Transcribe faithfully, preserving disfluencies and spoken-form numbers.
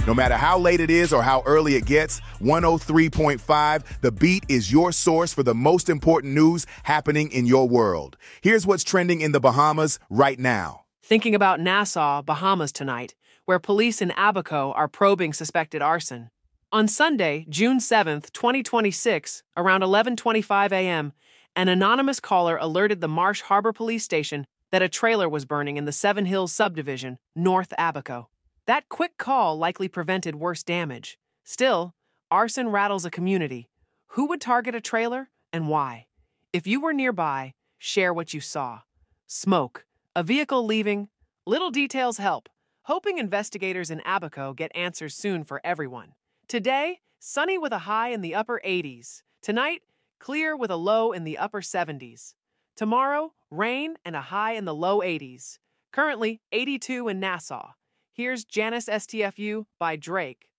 No matter how late it is or how early it gets, one oh three point five The Beat is your source for the most important news happening in your world. Here's what's trending in the Bahamas right now. Thinking about Nassau, Bahamas tonight, where police in Abaco are probing suspected arson. On Sunday, June seventh, twenty twenty-six, around eleven twenty-five a.m., an anonymous caller alerted the Marsh Harbor Police Station that a trailer was burning in the Seven Hills subdivision, North Abaco. That quick call likely prevented worse damage. Still, arson rattles a community. Who would target a trailer and why? If you were nearby, share what you saw. Smoke, a vehicle leaving, little details help. Hoping investigators in Abaco get answers soon for everyone. Today, sunny with a high in the upper eighties. Tonight, clear with a low in the upper seventies. Tomorrow, rain and a high in the low eighties. Currently, eighty-two in Nassau. Here's Janice S T F U by Drake.